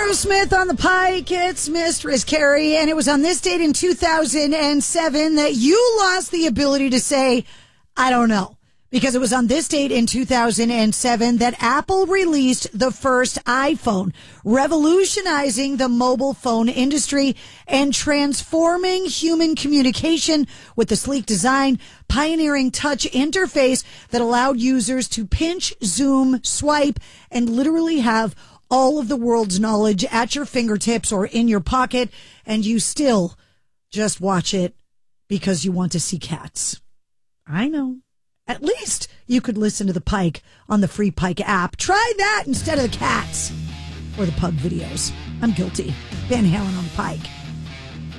Aerosmith on the Pike. It's Mistress Carrie, and it was on this date in 2007 that you lost the ability to say, I don't know. Because it was on this date in 2007 that Apple released the first iPhone, revolutionizing the mobile phone industry and transforming human communication with the sleek design, pioneering touch interface that allowed users to pinch, zoom, swipe, and literally have all of the world's knowledge at your fingertips or in your pocket, and you still just watch it because you want to see cats. I know. At least you could listen to the Pike on the free Pike app. Try that instead of the cats or the pug videos. I'm guilty. Van Halen on the Pike.